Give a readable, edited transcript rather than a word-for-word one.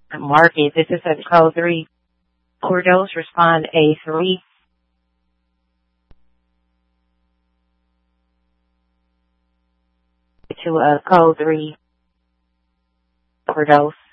Market. This is a code 3. Cordos, respond A3 to code 3. Cordos.